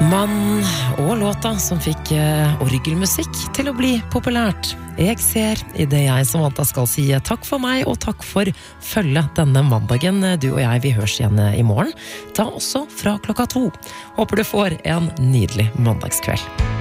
Mann og låta som fikk orgelmusikk til å bli populært. Jeg ser i det jeg som Samantha skal si takk for meg og takk for følge denne mandagen. Du og jeg, vi høres igjen i morgen. Ta også fra klokka 2. Håper du får en nydelig mandagskveld.